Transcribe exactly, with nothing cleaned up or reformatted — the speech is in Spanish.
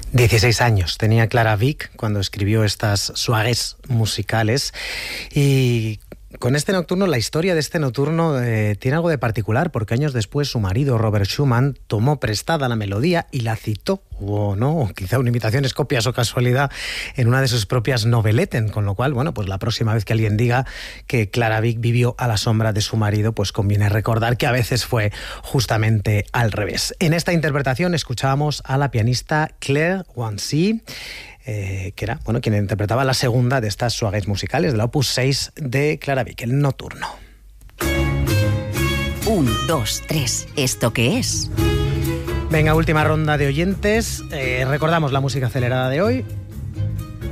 dieciséis años tenía Clara Wieck cuando escribió estas suaves musicales, y con este nocturno, la historia de este nocturno eh, tiene algo de particular, porque años después su marido, Robert Schumann, tomó prestada la melodía y la citó, o no, o quizá una imitación es copias o casualidad, en una de sus propias Noveletten, con lo cual, bueno, pues la próxima vez que alguien diga que Clara Wieck vivió a la sombra de su marido, pues conviene recordar que a veces fue justamente al revés. En esta interpretación escuchábamos a la pianista Claire Wannsee, Eh, que era, bueno, quien interpretaba la segunda de estas suaves musicales del opus seis de Clara Wieck, el nocturno. Un, dos, tres, ¿esto qué es? Venga, última ronda de oyentes. Eh, recordamos la música acelerada de hoy.